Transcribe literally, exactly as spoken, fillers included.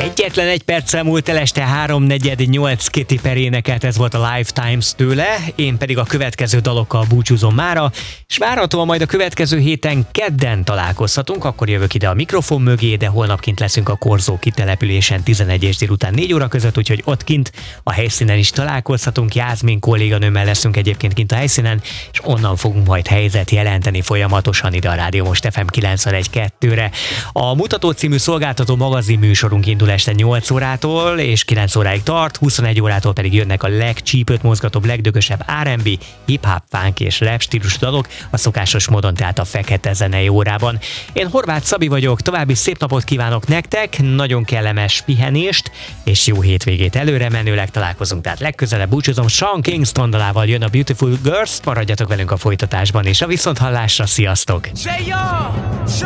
Egyetlen egy perccel múlt el este háromnegyed nyolc Katy Perry énekelt, ez volt a Lifetimes tőle, én pedig a következő dalokkal búcsúzom mára, és várhatóan majd a következő héten kedden találkozhatunk, akkor jövök ide a mikrofon mögé, de holnap kint leszünk a Korzó kitelepülésen tizenegy és délután négy óra között, úgyhogy ott kint a helyszínen is találkozhatunk, Jászmin kolléganőmmel leszünk egyébként kint a helyszínen, és onnan fogunk majd helyzet jelenteni folyamatosan ide a Rádió Most ef em kilencvenegy kettőre. A Mutató című szolgáltató magazin műsorunk indul este nyolc órától, és kilenc óráig tart, huszonegy órától pedig jönnek a legcsípőt mozgatóbb, legdögösebb er and bé, hip-hop, funk és rap stílusú dalok, a szokásos módon, tehát a fekete zenei órában. Én Horváth Szabi vagyok, további szép napot kívánok nektek, nagyon kellemes pihenést, és jó hétvégét előre menőleg találkozunk, tehát legközelebb búcsúzom, Sean Kingston dalával jön a Beautiful Girls, maradjatok velünk a folytatásban, és a viszonthallásra, sziasztok!